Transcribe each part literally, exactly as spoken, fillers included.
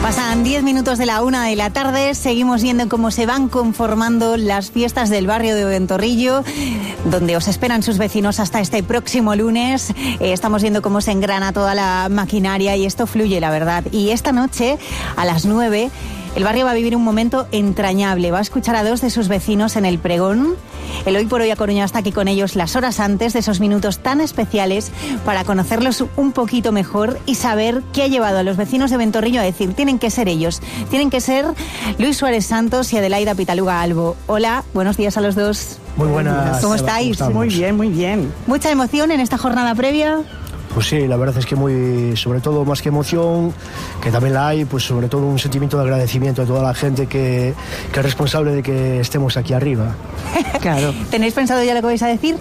Pasan diez minutos de la una de la tarde, seguimos viendo cómo se van conformando las fiestas del barrio de Ventorrillo, donde os esperan sus vecinos hasta este próximo lunes. Eh, estamos viendo cómo se engrana toda la maquinaria y esto fluye, la verdad. Y esta noche, a las nueve, el barrio va a vivir un momento entrañable. Va a escuchar a dos de sus vecinos en el pregón. El Hoy por Hoy A Coruña está aquí con ellos las horas antes de esos minutos tan especiales para conocerlos un poquito mejor y saber qué ha llevado a los vecinos de Ventorrillo a decir, tienen que ser ellos, tienen que ser Luis Suárez Santos y Adelaida Pitaluga Albo. Hola, buenos días a los dos. Muy buenas. ¿Cómo estáis? ¿Cómo muy bien, muy bien. ¿Mucha emoción en esta jornada previa? Pues sí, la verdad es que muy, sobre todo más que emoción, que también la hay, pues sobre todo un sentimiento de agradecimiento a toda la gente que, que es responsable de que estemos aquí arriba. Claro. ¿Tenéis pensado ya lo que vais a decir?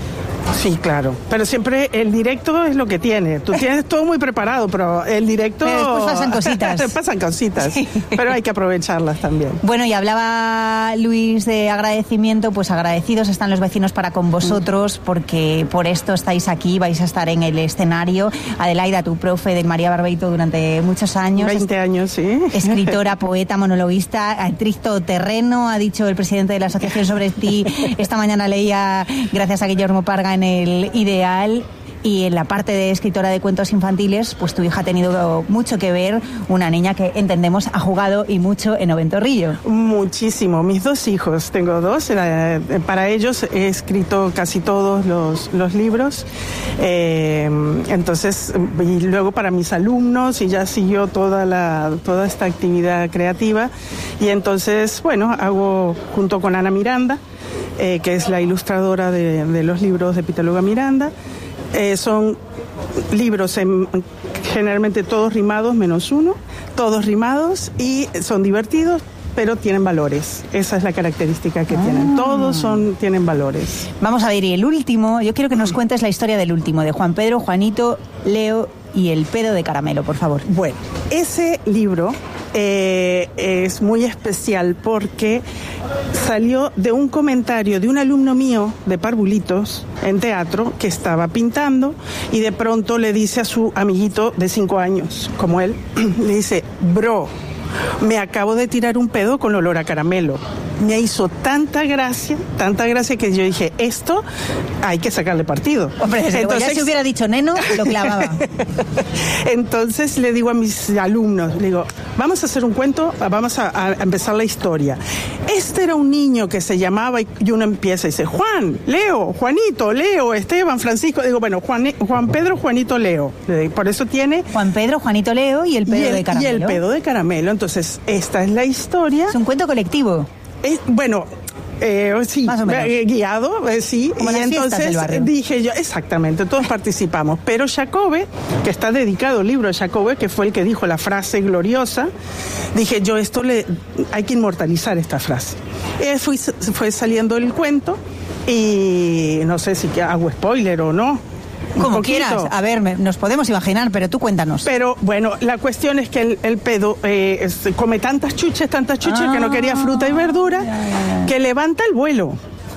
Sí, claro. Pero siempre el directo es lo que tiene. Tú tienes todo muy preparado, pero el directo... Pero después pasan cositas. pasan cositas, sí. Pero hay que aprovecharlas también. Bueno, y hablaba Luis de agradecimiento, pues agradecidos están los vecinos para con vosotros, porque por esto estáis aquí, vais a estar en el escenario. Adelaida, tu profe de María Barbeito durante muchos años. veinte años, sí. Escritora, poeta, monologuista, actriz todoterreno, ha dicho el presidente de la Asociación sobre ti. Esta mañana leía, gracias a Guillermo Parga, en el Ideal. Y en la parte de escritora de cuentos infantiles, pues tu hija ha tenido mucho que ver, una niña que entendemos ha jugado y mucho en Ventorrillo. Muchísimo. Mis dos hijos, tengo dos, para ellos he escrito casi todos los, los libros, eh, entonces, y luego para mis alumnos, y ya siguió toda, la, toda esta actividad creativa, y entonces, bueno, hago junto con Ana Miranda, eh, que es la ilustradora de, de los libros de Pitaluga Miranda. Eh, son libros en, generalmente todos rimados menos uno, todos rimados y son divertidos, pero tienen valores. Esa es la característica que ah. tienen. Todos son, tienen valores. Vamos a ver, y el último, yo quiero que nos cuentes la historia del último, de Juan Pedro, Juanito, Leo y el pedo de caramelo, por favor. Bueno, ese libro eh, es muy especial porque salió de un comentario de un alumno mío de Parvulitos en teatro que estaba pintando y de pronto le dice a su amiguito de cinco años, como él, le dice, bro, me acabo de tirar un pedo con olor a caramelo. Me hizo tanta gracia, tanta gracia que yo dije, esto hay que sacarle partido. Hombre, entonces, ya si hubiera dicho neno, lo clavaba. Entonces le digo a mis alumnos, le digo, vamos a hacer un cuento, vamos a, a empezar la historia. Este era un niño que se llamaba, y uno empieza y dice, Juan, Leo, Juanito, Leo, Esteban, Francisco. Digo, bueno, Juan, Juan Pedro, Juanito, Leo. Por eso tiene... Juan Pedro, Juanito, Leo y el pedo y el, de caramelo. Y el pedo de caramelo. Entonces, esta es la historia. Es un cuento colectivo. Eh, bueno, eh, sí, más o menos. Eh, guiado, eh, sí. Como y las entonces del barrio. Dije yo, exactamente, todos participamos. Pero Jacobe, que está dedicado al libro de Jacobe, que fue el que dijo la frase gloriosa, dije yo, esto le hay que inmortalizar esta frase. Eh, fui, fue saliendo el cuento y no sé si hago spoiler o no. Como quieras, a ver, me, nos podemos imaginar, pero tú cuéntanos. Pero bueno, la cuestión es que el, el pedo eh, es, come tantas chuches, tantas chuches ah, que no quería fruta y verdura, ya, ya, ya. que levanta el vuelo.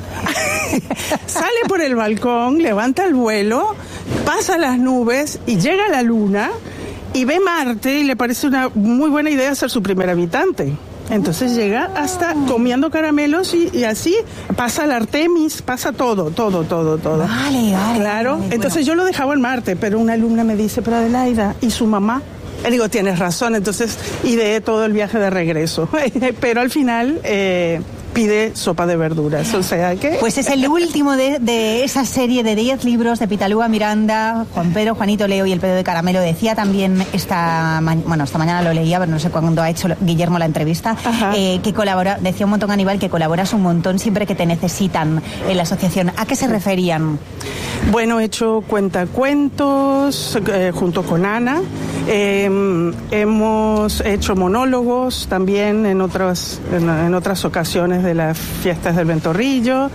Sale por el balcón, levanta el vuelo, pasa las nubes y llega a la luna y ve Marte y le parece una muy buena idea ser su primer habitante. Entonces llega hasta comiendo caramelos y, y así pasa el Artemis, pasa todo, todo, todo, todo. Vale, vale. Claro, vale, entonces bueno. yo lo dejaba en Marte, pero una alumna me dice, pero Adelaida, ¿y su mamá? Le digo, tienes razón, entonces ideé todo el viaje de regreso. Pero al final... Eh, pide sopa de verduras, o sea que... Pues es el último de, de esa serie de diez libros de Pitaluga Miranda, Juan Pedro, Juanito, Leo y el pedo de caramelo. Decía también esta, ma- bueno, esta mañana lo leía, pero no sé cuándo ha hecho Guillermo la entrevista, eh, que colabora, decía un montón Aníbal, que colaboras un montón siempre que te necesitan en la asociación. ¿A qué se referían? Bueno, he hecho cuentacuentos eh, junto con Ana, eh, hemos hecho monólogos también en otras, en, en otras ocasiones de las fiestas del Ventorrillo,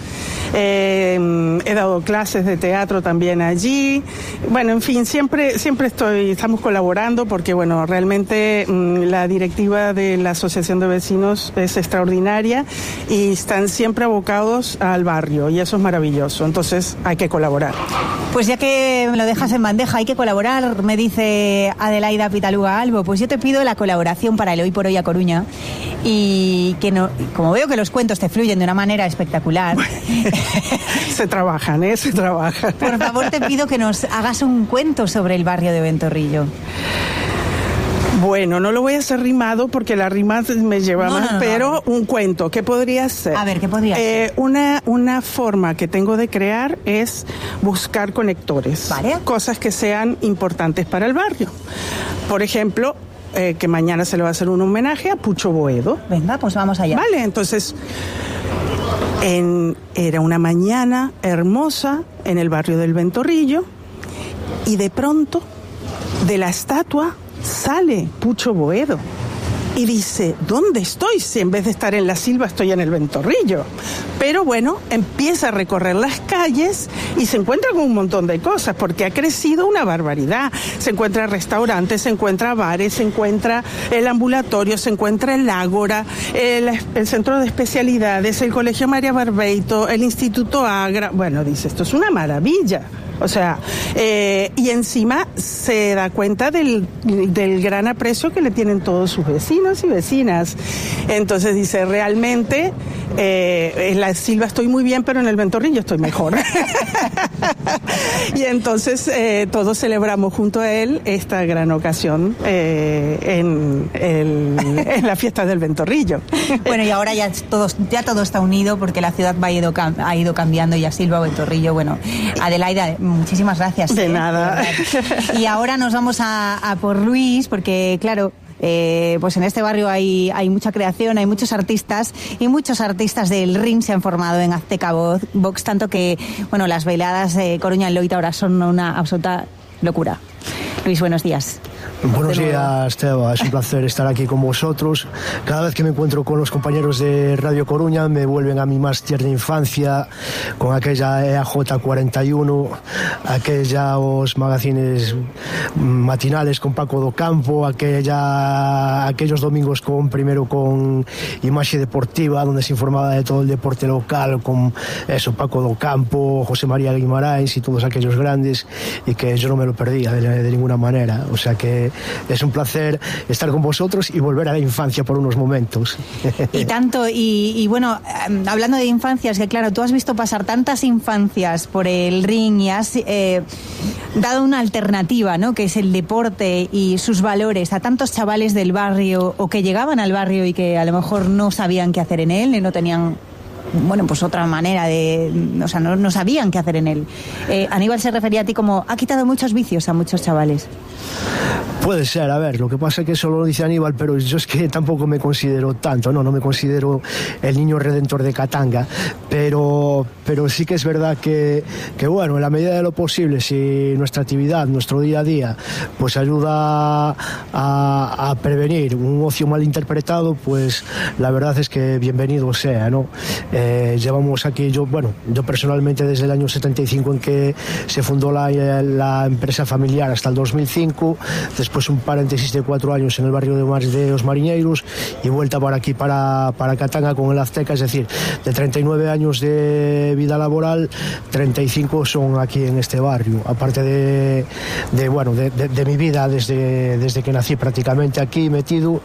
eh, he dado clases de teatro también allí. Bueno, en fin, siempre, siempre estoy, estamos colaborando porque, bueno, realmente mmm, la directiva de la Asociación de Vecinos es extraordinaria y están siempre abocados al barrio y eso es maravilloso, entonces hay que colaborar. Pues ya que me lo dejas en bandeja, hay que colaborar, me dice Adelaida Pitaluga Albo. Pues yo te pido la colaboración para el Hoy por Hoy a Coruña. Y que no, como veo que los cuentos te fluyen de una manera espectacular. Se trabajan, ¿eh? Se trabajan. Por favor, te pido que nos hagas un cuento sobre el barrio de Ventorrillo. Bueno, no lo voy a hacer rimado porque la rima me lleva no, más, no, no, pero no. un cuento, ¿qué podría ser? A ver, ¿qué podría eh, ser? Una, una forma que tengo de crear es buscar conectores, ¿vale? Cosas que sean importantes para el barrio. Por ejemplo, eh, que mañana se le va a hacer un homenaje a Pucho Boedo. Venga, pues vamos allá. Vale, entonces, en, era una mañana hermosa en el barrio del Ventorrillo y de pronto, de la estatua, sale Pucho Boedo y dice, ¿dónde estoy? Si en vez de estar en La Silva estoy en el Ventorrillo. Pero bueno, empieza a recorrer las calles y se encuentra con un montón de cosas, porque ha crecido una barbaridad. Se encuentra restaurantes, se encuentra bares, se encuentra el ambulatorio, se encuentra el Ágora, el, el centro de especialidades, el Colegio María Barbeito, el Instituto Agra. Bueno, dice, esto es una maravilla. O sea, eh, y encima se da cuenta del, del gran aprecio que le tienen todos sus vecinos y vecinas. Entonces dice, realmente eh, en La Silva estoy muy bien, pero en el Ventorrillo estoy mejor. Y entonces eh, todos celebramos junto a él esta gran ocasión eh, en, el, en la fiesta del Ventorrillo. Bueno, y ahora ya todo, ya todo está unido porque la ciudad va ido, ha ido cambiando, y a Silva, Ventorrillo, bueno, Adelaida, muchísimas gracias. De eh, nada. De y ahora nos vamos a, a por Luis, porque claro, eh, pues en este barrio hay, hay mucha creación, hay muchos artistas, y muchos artistas del ring se han formado en Azteca Vox, tanto que, bueno, las veladas de Coruña en Loita ahora son una absoluta locura. Luis, buenos días. Buenos días, Teba. Es un placer estar aquí con vosotros. Cada vez que me encuentro con los compañeros de Radio Coruña me vuelven a mi más tierna infancia, con aquella E A J cuarenta y uno, aquellos magazines matinales con Paco do Campo, aquella, aquellos domingos con primero con Imaxe Deportiva, donde se informaba de todo el deporte local, con eso, Paco do Campo, José María Guimaraes y todos aquellos grandes, y que yo no me lo perdía de, de ninguna manera. O sea que es un placer estar con vosotros y volver a la infancia por unos momentos. Y tanto, y, y bueno, hablando de infancias, que claro, tú has visto pasar tantas infancias por el ring y has eh, dado una alternativa, ¿no?, que es el deporte y sus valores a tantos chavales del barrio, o que llegaban al barrio y que a lo mejor no sabían qué hacer en él y no tenían, bueno, pues otra manera de, o sea, no, no sabían qué hacer en él. Eh, Aníbal se refería a ti como, ha quitado muchos vicios a muchos chavales. Puede ser, a ver, lo que pasa es que eso lo dice Aníbal, pero yo es que tampoco me considero tanto, no, no me considero el niño redentor de Katanga, pero, pero sí que es verdad que, que, bueno, en la medida de lo posible, si nuestra actividad, nuestro día a día, pues ayuda a, a prevenir un ocio mal interpretado, pues la verdad es que bienvenido sea, ¿no? Eh, llevamos aquí, yo, bueno, yo personalmente desde el año setenta y cinco en que se fundó la, la empresa familiar hasta el dos mil cinco, después un paréntesis de cuatro años en el barrio de, Mar, de los Mariñeiros y vuelta para aquí, para, para Katanga con el Azteca, es decir, de treinta y nueve años de vida laboral, treinta y cinco son aquí en este barrio, aparte de, de bueno, de, de, de mi vida desde, desde que nací prácticamente aquí metido.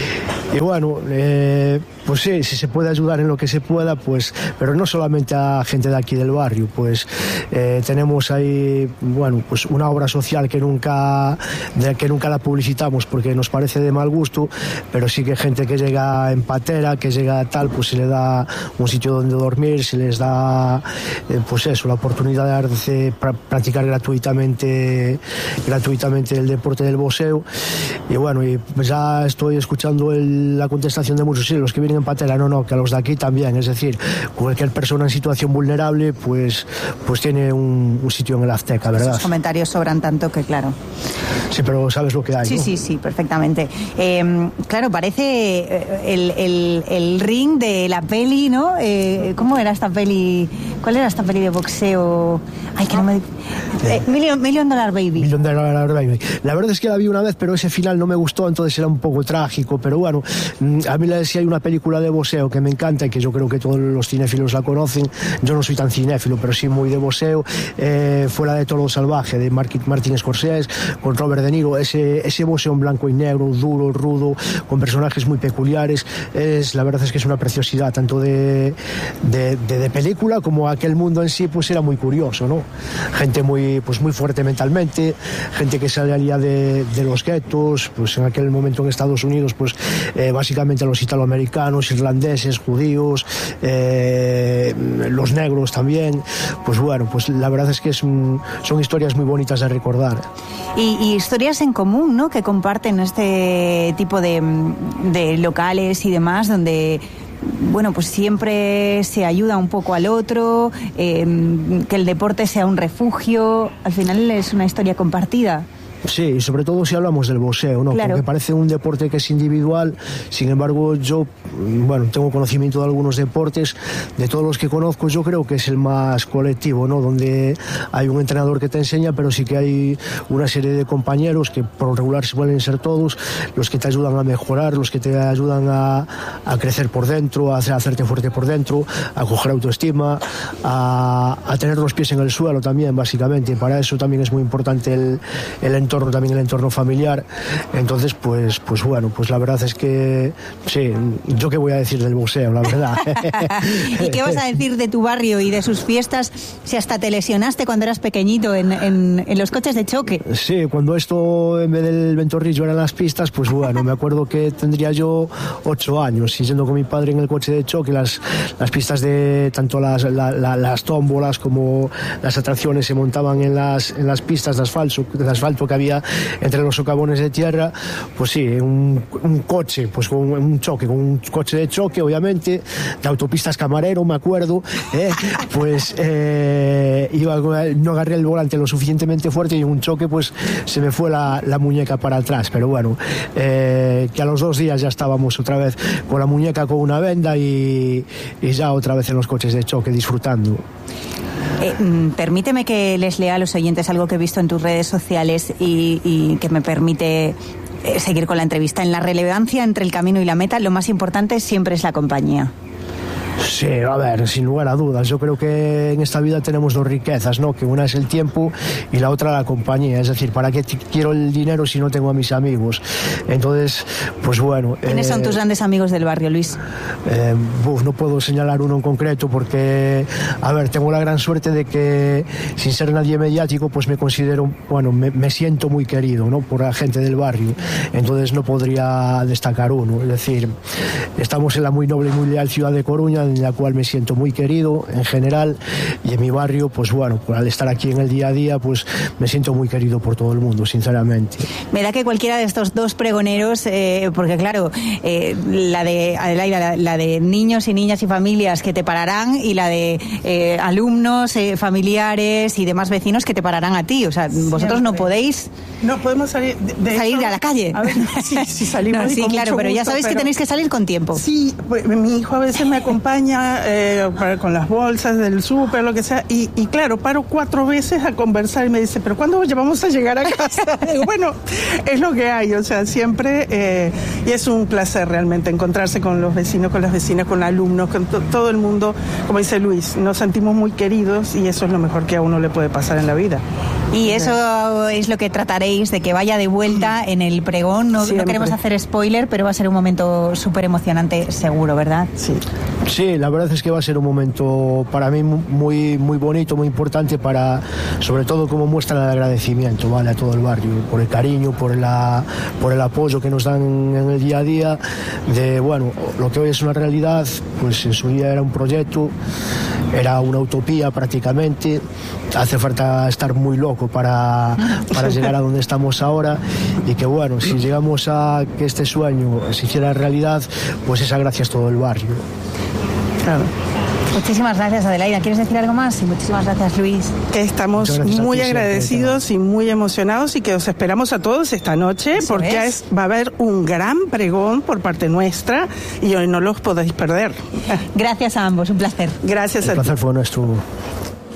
Y bueno, eh, pues sí, si se puede ayudar en lo que se pueda, pues, pero no solamente a gente de aquí del barrio, pues eh, tenemos ahí, bueno, pues una obra social que nunca, de, que nunca la publicitamos porque nos parece de mal gusto, pero sí que gente que llega en patera, que llega tal, pues se le da un sitio donde dormir, se les da, eh, pues eso, la oportunidad de pra, practicar gratuitamente, gratuitamente el deporte del boxeo. Y bueno, y pues ya estoy escuchando el la contestación de muchos, sí, los que vienen en patera, no, no, que a los de aquí también, es decir, cualquier persona en situación vulnerable, pues, pues tiene un, un sitio en el Azteca, ¿verdad? Esos comentarios sobran tanto que, claro. Sí, pero sabes lo que hay, Sí, ¿no? sí, sí, perfectamente. Eh, claro, parece el, el, el ring de la peli, ¿no? Eh, ¿Cómo era esta peli? ¿Cuál era esta peli de boxeo? Ay, que no me... Eh, Million, Million Dollar Baby. Million Dollar Baby. La verdad es que la vi una vez, pero ese final no me gustó, entonces era un poco trágico, pero bueno, A mí si hay una película de boxeo que me encanta y que yo creo que todos los cinéfilos la conocen, yo no soy tan cinéfilo, pero sí muy de boxeo, eh, fue la de Toro Salvaje, de Martin Scorsese, con Robert De Niro. Ese, ese boxeo en blanco y negro, duro, rudo, con personajes muy peculiares, es, la verdad es que es una preciosidad, tanto de, de, de, de película como aquel mundo en sí, pues era muy curioso, ¿no? Gente muy, pues muy fuerte mentalmente, gente que salía de, de los guetos, pues en aquel momento en Estados Unidos, pues eh, básicamente los italoamericanos, irlandeses, judíos, eh, los negros también, pues bueno, pues la verdad es que es un, son historias muy bonitas de recordar. Y, y historias en común, ¿no?, que comparten este tipo de, de locales y demás, donde, bueno, pues siempre se ayuda un poco al otro, eh, que el deporte sea un refugio, al final es una historia compartida. Sí, y sobre todo si hablamos del boxeo, ¿no? Claro. Porque parece un deporte que es individual, sin embargo yo, bueno, tengo conocimiento de algunos deportes, de todos los que conozco yo creo que es el más colectivo, ¿no? Donde hay un entrenador que te enseña, pero sí que hay una serie de compañeros que por lo regular suelen ser todos, los que te ayudan a mejorar, los que te ayudan a, a crecer por dentro, a, hacer, a hacerte fuerte por dentro, a coger autoestima, a, a tener los pies en el suelo también, básicamente. Para eso también es muy importante el, el entorno, también el entorno familiar. Entonces, pues, pues bueno, pues la verdad es que sí, yo qué voy a decir del boxeo, la verdad. ¿Y qué vas a decir de tu barrio y de sus fiestas si hasta te lesionaste cuando eras pequeñito en, en, en los coches de choque? Sí, cuando esto en vez del Ventorrillo eran las pistas, pues bueno, me acuerdo que tendría yo ocho años y yendo con mi padre en el coche de choque, las, las pistas de tanto las, la, la, las tómbolas como las atracciones se montaban en las, en las pistas de asfalto, de asfalto que había entre los socavones de tierra. Pues sí, un, un coche, pues con un choque, con un coche de choque, obviamente, de autopistas Camarero, me acuerdo, ¿eh? Pues eh, iba, no agarré el volante lo suficientemente fuerte y en un choque pues se me fue la, la muñeca para atrás, pero bueno, eh, que a los dos días ya estábamos otra vez con la muñeca con una venda y, y ya otra vez en los coches de choque disfrutando. Eh, permíteme que les lea a los oyentes algo que he visto en tus redes sociales y, y que me permite eh, seguir con la entrevista. En la relevancia entre el camino y la meta, lo más importante siempre es la compañía. Sí, a ver, sin lugar a dudas. Yo creo que en esta vida tenemos dos riquezas, ¿no? Que una es el tiempo y la otra la compañía. Es decir, ¿para qué quiero el dinero si no tengo a mis amigos? Entonces, pues bueno. ¿Quiénes eh, son tus grandes amigos del barrio, Luis? Eh, uf, no puedo señalar uno en concreto porque, a ver, tengo la gran suerte de que, sin ser nadie mediático, pues me considero, bueno, me, me siento muy querido, ¿no? Por la gente del barrio. Entonces no podría destacar uno. Es decir, estamos en la muy noble y muy leal ciudad de Coruña, en la cual me siento muy querido en general, y en mi barrio, pues bueno, al estar aquí en el día a día, pues me siento muy querido por todo el mundo, sinceramente. Me da que cualquiera de estos dos pregoneros, eh, porque claro, eh, la de Adelaida, la, la de niños y niñas y familias que te pararán, y la de eh, alumnos, eh, familiares y demás vecinos que te pararán a ti, o sea, vosotros Siempre. no podéis... No podemos salir de, de salir eso, a la calle. A ver, sí, sí salimos. No, sí, claro, pero gusto, ya sabéis pero... que tenéis que salir con tiempo. Sí, pues, mi hijo a veces me acompaña eh, para, con las bolsas del súper, lo que sea, y, y claro, paro cuatro veces a conversar y me dice, ¿pero cuándo vamos a llegar a casa? Digo, bueno, es lo que hay, o sea, siempre, eh, y es un placer realmente encontrarse con los vecinos, con las vecinas, con alumnos, con to, todo el mundo. Como dice Luis, nos sentimos muy queridos y eso es lo mejor que a uno le puede pasar en la vida. Y eso es lo que trataréis de que vaya de vuelta en el pregón. No, no queremos hacer spoiler, pero va a ser un momento súper emocionante, seguro, ¿verdad? Sí. Sí, la verdad es que va a ser un momento para mí muy, muy bonito, muy importante, para, sobre todo como muestra el agradecimiento, ¿vale? A todo el barrio, por el cariño, por, la, por el apoyo que nos dan en el día a día, de, bueno, lo que hoy es una realidad, pues en su día era un proyecto, era una utopía prácticamente. Hace falta estar muy loco para, para llegar a donde estamos ahora, y que bueno, si llegamos a que este sueño se hiciera realidad, pues esa gracia es todo el barrio. Claro. Muchísimas gracias, Adelaida. ¿Quieres decir algo más? Y muchísimas gracias, Luis. Que estamos muy agradecidos y muy emocionados, y que os esperamos a todos esta noche. Eso porque es. Es, va a haber un gran pregón por parte nuestra y hoy no los podéis perder. Gracias a ambos, un placer. Gracias El a placer ti. fue nuestro.